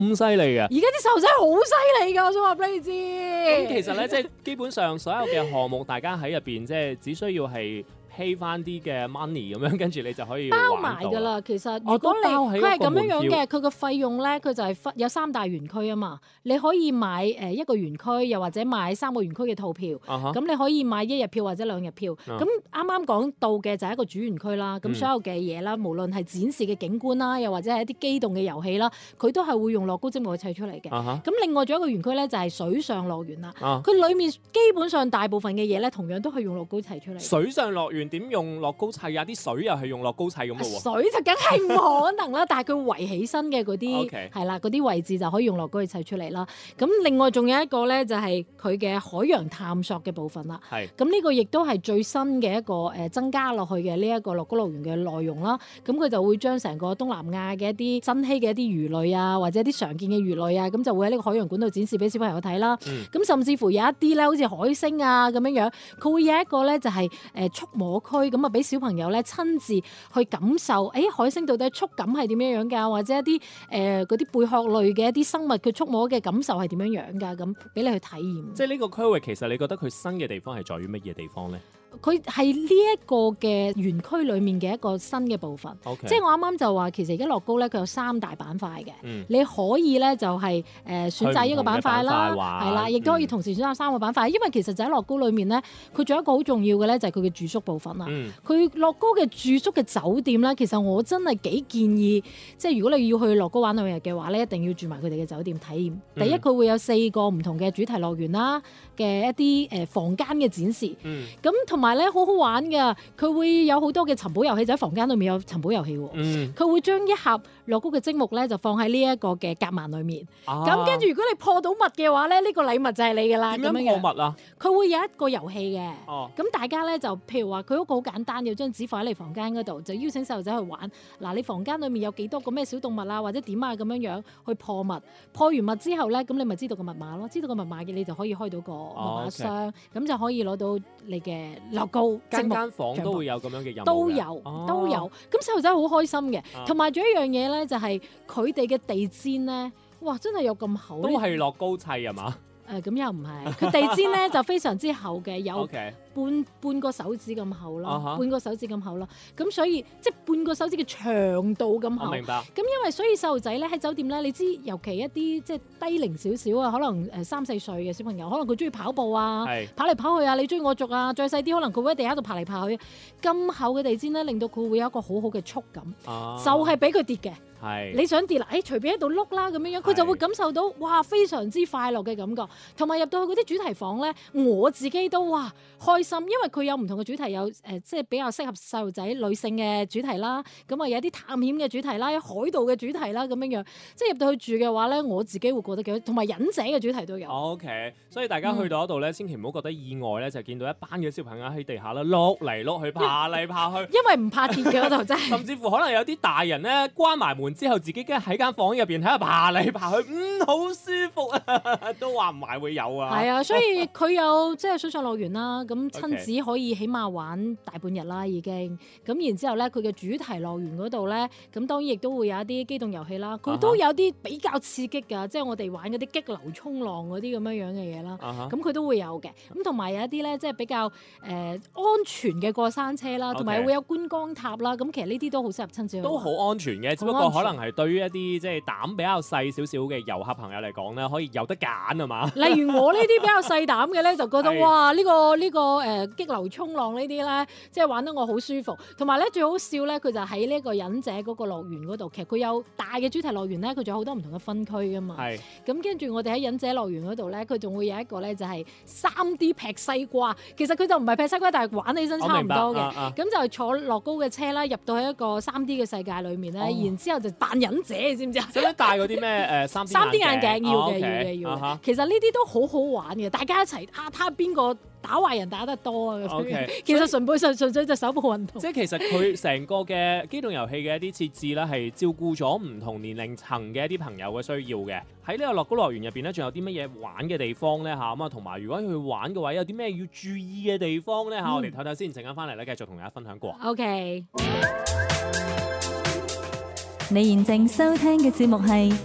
犀利嘅。 而家啲細路仔好犀利㗎，我想話俾你知。 咁其實咧，即係基本上所有嘅項目，大家喺入邊即係只需要係pay 翻啲嘅 money 咁樣，跟住你就可以包玩到埋㗎啦，其實如果你都包喺佢係咁樣樣個門票嘅，佢個費用咧，佢就係分有3大園區啊嘛。你可以買一個園區，又或者買3個園區嘅套票。咁你可以買1日票或者2日票。咁啱啱講到嘅就係一個主園區啦。咁所有嘅嘢啦，無論係展示嘅景觀啦，又或者係一啲機動嘅遊戲啦，佢都係會用樂高積木去砌出嚟嘅。咁另外仲有一個園區咧，就係水上樂園啦。佢裡面基本上大部分嘅嘢咧，同樣都係用樂高砌出嚟。 水上樂園點用樂高砌啊？啲水又係用樂高砌咁咯喎。 水就梗係唔可能啦，但係佢圍起身嘅嗰啲 Okay 係啦，嗰啲位置就可以用樂高去砌出嚟啦。咁另外仲有一個咧，就係佢嘅海洋探索嘅部分啦。咁呢個亦都係最新嘅一個增加落去嘅呢一個樂高樂園嘅內容啦。咁佢就會將成個東南亞嘅一啲新興嘅一啲魚類啊，或者一啲常見嘅魚類啊，咁就會喺呢個海洋館度展示俾小朋友睇啦。咁甚至乎有一啲咧，好似海星啊咁樣樣，佢會有一個咧就係觸摸區，咁啊俾小朋友咧親自去感受，海星到底觸感係點樣樣㗎？或者一啲嗰啲貝殼類嘅一啲生物，佢觸摸嘅感受係點樣樣㗎？咁俾你去體驗。 即係呢個區域，其實你覺得佢新嘅地方係在於乜嘢地方咧？ 佢係呢一個嘅園區裡面嘅一個新嘅部分。即係我啱啱就話，其實而家樂高咧，佢有3大板塊嘅。你可以咧就係選擇一個板塊啦，係啦，亦都可以同時選擇3個板塊。因為其實就喺樂高裡面咧，佢仲有一個好重要嘅咧，就係佢嘅住宿部分啦。佢樂高嘅住宿嘅酒店咧，其實我真係幾建議，即係如果你要去樂高玩2日嘅話咧，一定要住埋佢哋嘅酒店體驗。第一，佢會有4個唔同嘅主題樂園啦嘅一啲房間嘅展示。咁同埋咧好好玩㗎，佢會有好多嘅尋寶遊戲，就喺房間裏面有尋寶遊戲喎。佢會將一盒樂高嘅積木咧就放喺呢一個嘅夾萬裏面。咁跟住如果你破到密嘅話咧，呢個禮物就係你㗎啦。 點樣破密啊？ 佢會有一個遊戲嘅。咁大家咧就譬如話佢嗰個好簡單，有張紙放喺你房間嗰度，就邀請細路仔去玩。嗱，你房間裏面有幾多個咩小動物啊，或者點啊咁樣樣去破密。破完密之後咧，咁你咪知道個密碼咯。知道個密碼嘅你就可以開到個密碼箱，咁就可以攞到你嘅樂高。 間房都會有咁樣嘅任務。 都有。咁細路仔好開心嘅，同埋仲有一樣嘢咧，就係佢哋嘅地氈咧，哇！真係有咁厚。 都係樂高砌係嘛？ 咁又唔係，佢地氈咧就非常之厚嘅，有半個手指咁厚咯，半個手指咁厚咯。咁所以即係半個手指嘅長度咁厚。 我明白。 咁因為所以細路仔咧喺酒店咧，你知尤其一啲即係低齡少少啊，可能3、4歲嘅小朋友，可能佢中意跑步啊，跑嚟跑去啊，你追我逐啊，再細啲可能佢會喺地下度爬嚟爬去。咁厚嘅地氈咧，令到佢會有一個好好嘅觸感，就係俾佢跌嘅。你想跌啦，隨便喺度碌啦咁樣樣，佢就會感受到哇非常之快樂嘅感覺。同埋入到去嗰啲主題房咧，我自己都哇開心，因為佢有唔同嘅主題，有即係比較適合細路仔女性嘅主題啦。咁啊有啲探險嘅主題啦，有海盜嘅主題啦咁樣樣。即係入到去住嘅話咧，我自己會覺得幾好，同埋忍者嘅主題都有。 OK， 所以大家去到嗰度咧，千祈唔好覺得意外咧，就見到一班嘅小朋友喺地下啦碌嚟碌去，爬嚟爬去。 因為唔怕跌嘅嗰度真係。 甚至乎可能有啲大人咧關埋門之後，自己喺間房入邊喺度爬嚟爬去，好舒服啊！都話唔埋會有啊。 係啊，所以佢有即係水上樂園啦，咁親子可以起碼玩大半日啦已經。咁然之後咧，佢嘅主題樂園嗰度咧，咁當然亦都會有一啲機動遊戲啦。佢都有啲比較刺激㗎，即係我哋玩嗰啲激流衝浪嗰啲咁樣樣嘅嘢啦。咁佢都會有嘅。咁同埋有一啲咧，即係比較安全嘅過山車啦，同埋會有觀光塔啦。咁其實呢啲都好適合親子去玩。 都好安全嘅，只不過可能係對於一啲即係膽比較細少少嘅遊客朋友嚟講咧，可以有得揀啊嘛。 例如我呢啲比較細膽嘅咧，就覺得哇呢個激流衝浪呢啲咧，即係玩得我好舒服。同埋咧最好笑咧，佢就喺呢個忍者嗰個樂園嗰度，其實佢有大嘅主題樂園咧，佢仲有好多唔同嘅分區噶嘛。咁跟住我哋喺忍者樂園嗰度咧，佢仲會有一個咧就係 3D 劈西瓜。其實佢就唔係劈西瓜，但係玩起身差唔多嘅。咁就坐樂高嘅車啦，入到去一個 3D 嘅世界裏面咧，然之後就扮忍者，你知唔知啊？ 使唔使戴嗰啲咩3D 眼鏡？要嘅。其實呢啲都好好玩嘅，大家一齊睇下邊個打壞人打得多啊！其實純粹就手部運動。 即係其實佢成個嘅機動遊戲嘅一啲設置咧，係照顧咗唔同年齡層嘅一啲朋友嘅需要嘅。喺呢個樂高樂園入邊咧，仲有啲乜嘢玩嘅地方咧嚇？咁啊，同埋如果去玩嘅話，有啲咩要注意嘅地方咧嚇？我哋睇睇先，陣間翻嚟咧，繼續同大家分享過。 OK。 你現正收聽嘅節目係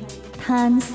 嘆息。